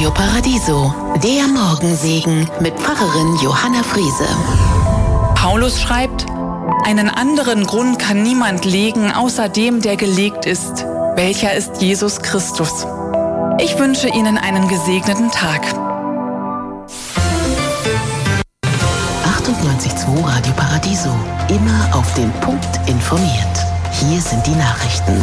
Radio Paradiso, der Morgensegen mit Pfarrerin Johanna Friese. Paulus schreibt: Einen anderen Grund kann niemand legen, außer dem, der gelegt ist. Welcher ist Jesus Christus? Ich wünsche Ihnen einen gesegneten Tag. 98.2 Radio Paradiso. Immer auf den Punkt informiert. Hier sind die Nachrichten.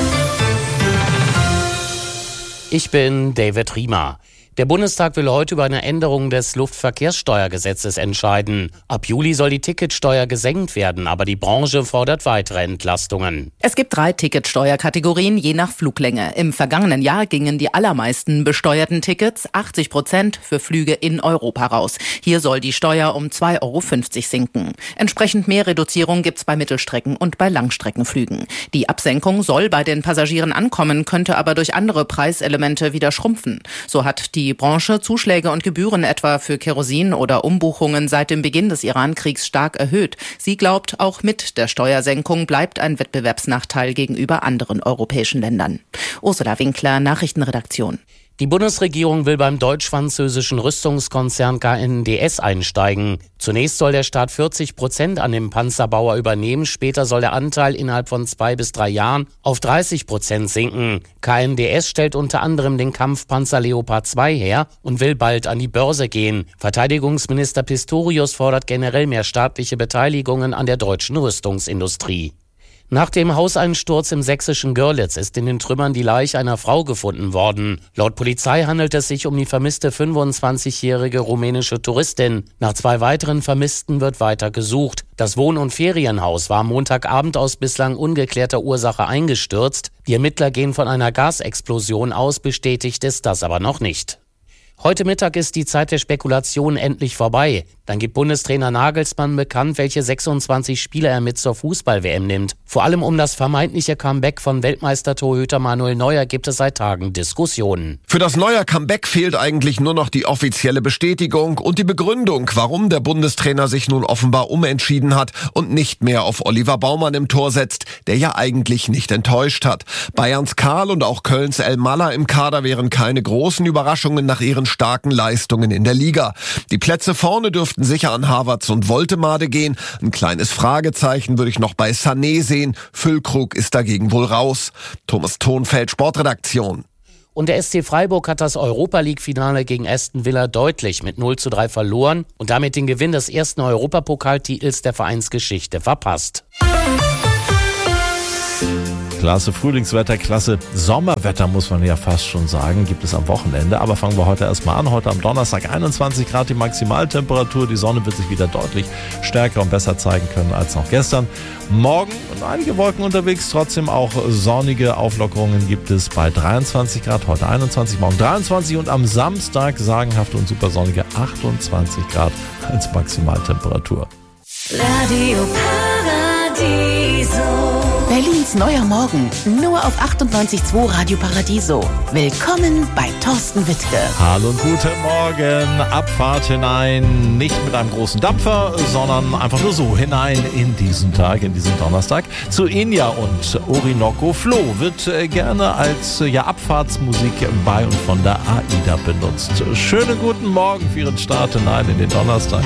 Ich bin David Riemer. Der Bundestag will heute über eine Änderung des Luftverkehrssteuergesetzes entscheiden. Ab Juli soll die Ticketsteuer gesenkt werden, aber die Branche fordert weitere Entlastungen. Es gibt 3 Ticketsteuerkategorien je nach Fluglänge. Im vergangenen Jahr gingen die allermeisten besteuerten Tickets, 80%, für Flüge in Europa raus. Hier soll die Steuer um 2,50 € sinken. Entsprechend mehr Reduzierung gibt's bei Mittelstrecken- und bei Langstreckenflügen. Die Absenkung soll bei den Passagieren ankommen, könnte aber durch andere Preiselemente wieder schrumpfen. So hat die Branche Zuschläge und Gebühren etwa für Kerosin oder Umbuchungen seit dem Beginn des Iran-Kriegs stark erhöht. Sie glaubt, auch mit der Steuersenkung bleibt ein Wettbewerbsnachteil gegenüber anderen europäischen Ländern. Ursula Winkler, Nachrichtenredaktion. Die Bundesregierung will beim deutsch-französischen Rüstungskonzern KNDS einsteigen. Zunächst soll der Staat 40% an dem Panzerbauer übernehmen. Später soll der Anteil innerhalb von 2 bis 3 Jahren auf 30% sinken. KNDS stellt unter anderem den Kampfpanzer Leopard 2 her und will bald an die Börse gehen. Verteidigungsminister Pistorius fordert generell mehr staatliche Beteiligungen an der deutschen Rüstungsindustrie. Nach dem Hauseinsturz im sächsischen Görlitz ist in den Trümmern die Leiche einer Frau gefunden worden. Laut Polizei handelt es sich um die vermisste 25-jährige rumänische Touristin. Nach 2 weiteren Vermissten wird weiter gesucht. Das Wohn- und Ferienhaus war am Montagabend aus bislang ungeklärter Ursache eingestürzt. Die Ermittler gehen von einer Gasexplosion aus, bestätigt ist das aber noch nicht. Heute Mittag ist die Zeit der Spekulation endlich vorbei. Dann gibt Bundestrainer Nagelsmann bekannt, welche 26 Spieler er mit zur Fußball-WM nimmt. Vor allem um das vermeintliche Comeback von Weltmeistertorhüter Manuel Neuer gibt es seit Tagen Diskussionen. Für das Neuer Comeback fehlt eigentlich nur noch die offizielle Bestätigung und die Begründung, warum der Bundestrainer sich nun offenbar umentschieden hat und nicht mehr auf Oliver Baumann im Tor setzt, der ja eigentlich nicht enttäuscht hat. Bayerns Karl und auch Kölns El Malla im Kader wären keine großen Überraschungen nach ihren starken Leistungen in der Liga. Die Plätze vorne dürften sicher an Havertz und Woltemade gehen. Ein kleines Fragezeichen würde ich noch bei Sané sehen. Füllkrug ist dagegen wohl raus. Thomas Thonfeld, Sportredaktion. Und der SC Freiburg hat das Europa-League-Finale gegen Aston Villa deutlich mit 0:3 verloren und damit den Gewinn des ersten Europapokaltitels der Vereinsgeschichte verpasst. Klasse Frühlingswetter, klasse Sommerwetter, muss man ja fast schon sagen, gibt es am Wochenende. Aber fangen wir heute erstmal an. Heute am Donnerstag 21 Grad die Maximaltemperatur. Die Sonne wird sich wieder deutlich stärker und besser zeigen können als noch gestern. Morgen einige Wolken unterwegs, trotzdem auch sonnige Auflockerungen gibt es bei 23 Grad. Heute 21, morgen 23 und am Samstag sagenhafte und supersonnige 28 Grad als Maximaltemperatur. Radio Paradiso. Berlins neuer Morgen, nur auf 98.2 Radio Paradiso. Willkommen bei Thorsten Wittke. Hallo und guten Morgen. Abfahrt hinein, nicht mit einem großen Dampfer, sondern einfach nur so hinein in diesen Tag, in diesen Donnerstag. Zu Enya und Orinoco Flow wird gerne als Abfahrtsmusik bei und von der AIDA benutzt. Schönen guten Morgen für Ihren Start hinein in den Donnerstag.